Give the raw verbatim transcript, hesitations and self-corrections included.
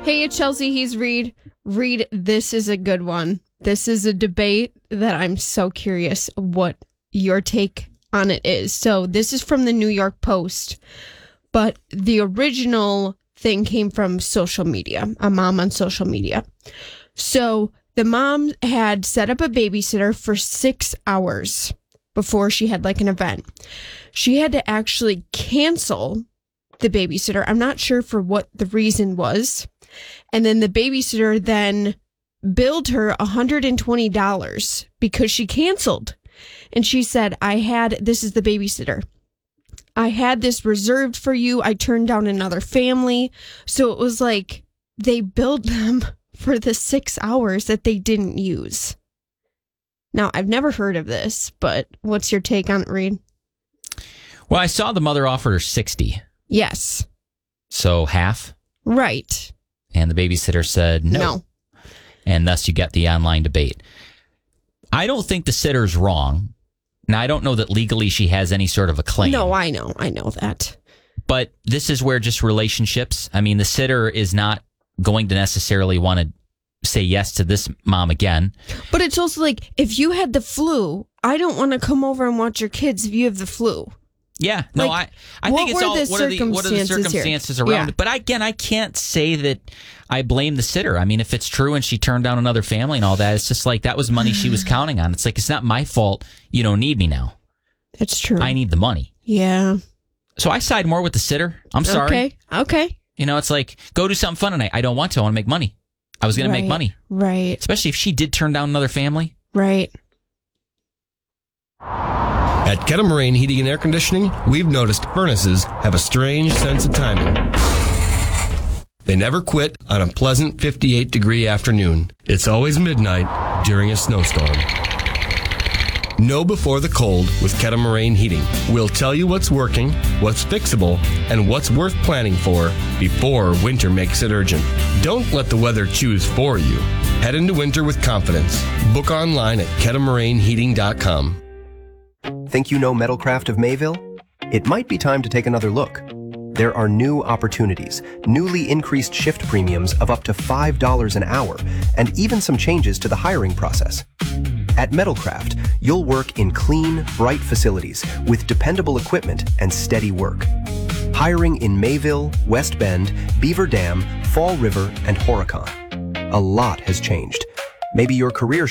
Hey, it's Chelsea. He's Reed. Reed, this is a good one. This is a debate that I'm so curious what your take on it is. So this is from the New York Post, but the original thing came from social media, a mom on social media. So the mom had set up a babysitter for six hours before she had like an event. She had to actually cancel the babysitter. I'm not sure for what the reason was. And then the babysitter then billed her one hundred twenty dollars because she canceled. And she said, I had, this is the babysitter. I had this reserved for you. I turned down another family. So it was like they billed them for the six hours that they didn't use. Now, I've never heard of this, but what's your take on it, Reed? Well, I saw the mother offered her sixty. Yes. So half? Right. And the babysitter said no. No. And thus you get the online debate. I don't think the sitter's wrong. Now, I don't know that legally she has any sort of a claim. No, I know. I know that. But this is where just relationships, I mean, the sitter is not going to necessarily want to say yes to this mom again. But it's also like, if you had the flu, I don't want to come over and watch your kids if you have the flu. Yeah, no, like, I, I think it's all, what are, the, what are the circumstances here? around Yeah. it? But again, I can't say that I blame the sitter. I mean, if it's true and she turned down another family and all that, it's just like that was money she was counting on. It's like, it's not my fault you don't need me now. It's true. I need the money. Yeah. So I side more with the sitter. I'm sorry. Okay, okay. You know, it's like, go do something fun tonight. I don't want to. I want to make money. I was going right. to make money. Right. Especially if she did turn down another family. Right. At Kettle Heating and Air Conditioning, we've noticed furnaces have a strange sense of timing. They never quit on a pleasant fifty-eight degree afternoon. It's always midnight during a snowstorm. Know before the cold with Kettle Moraine Heating. We'll tell you what's working, what's fixable, and what's worth planning for before winter makes it urgent. Don't let the weather choose for you. Head into winter with confidence. Book online at kettle moraine heating dot com. Think you know Metalcraft of Mayville? It might be time to take another look. There are new opportunities, newly increased shift premiums of up to five dollars an hour, and even some changes to the hiring process. At Metalcraft, you'll work in clean, bright facilities with dependable equipment and steady work. Hiring in Mayville, West Bend, Beaver Dam, Fall River, and Horicon. A lot has changed. Maybe your career